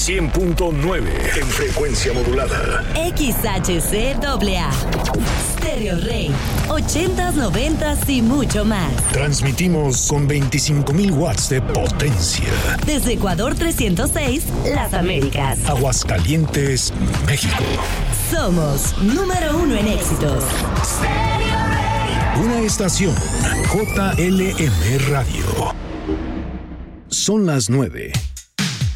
100.9 en frecuencia modulada. XHCAA. Stereo Rey. 80s, 90s y mucho más. Transmitimos con 25,000 watts de potencia. Desde Ecuador 306, Las Américas. Aguascalientes, México. Somos número 1 en éxitos. Una estación JLM Radio. Son las 9